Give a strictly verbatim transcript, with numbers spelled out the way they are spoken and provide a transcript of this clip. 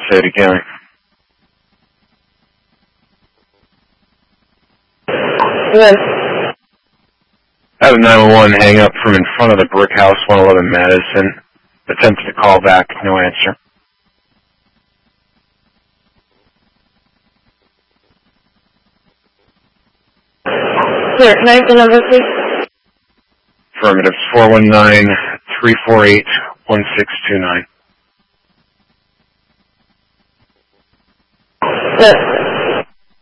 Say it again. Yes. I have a nine one one hang up from in front of the brick house, one eleven Madison. Attempted to call back, no answer. Sir, name and number, please. Affirmative, four one nine, three four eight, one six two nine. Yes.